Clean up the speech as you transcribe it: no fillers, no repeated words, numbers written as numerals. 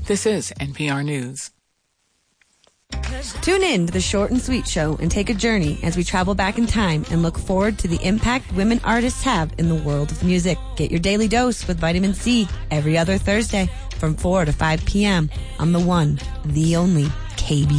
This is NPR News. Tune in to the Short and Sweet Show and take a journey as we travel back in time and look forward to the impact women artists have in the world of music. Get your daily dose with vitamin C every other Thursday from 4 to 5 p.m. on the one, the only KB.